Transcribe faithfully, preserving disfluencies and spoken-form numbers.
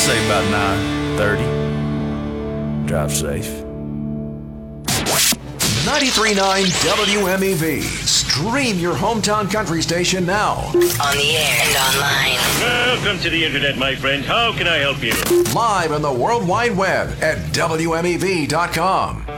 say about nine thirty. Drive safe. ninety-three point nine W M E V. Stream your hometown country station now. On the air and online. Welcome to the internet, my friend. How can I help you? Live on the World Wide Web at W M E V dot com.